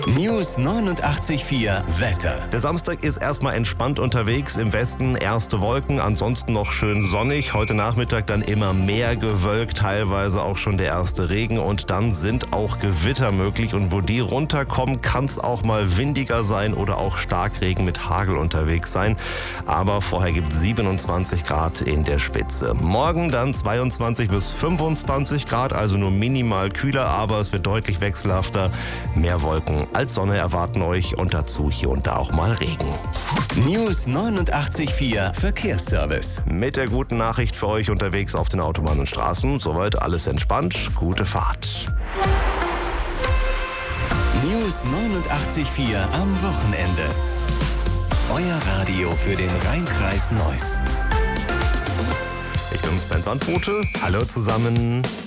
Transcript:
News 89.4 Wetter. Der Samstag ist erstmal entspannt unterwegs. Im Westen erste Wolken, ansonsten noch schön sonnig. Heute Nachmittag dann immer mehr gewölkt, teilweise auch schon der erste Regen. Und dann sind auch Gewitter möglich. Und wo die runterkommen, kann es auch mal windiger sein oder auch Starkregen mit Hagel unterwegs sein. Aber vorher gibt es 27 Grad in der Spitze. Morgen dann 22 bis 25 Grad, also nur minimal kühler, aber es wird deutlich wechselhafter. Mehr Wolken als Sonne erwarten euch und dazu hier und da auch mal Regen. News 89.4 Verkehrsservice. Mit der guten Nachricht für euch unterwegs auf den Autobahnen und Straßen. Soweit alles entspannt. Gute Fahrt. News 89.4 am Wochenende. Euer Radio für den Rhein-Kreis Neuss. Ich bin Sven Sandrote. Hallo zusammen.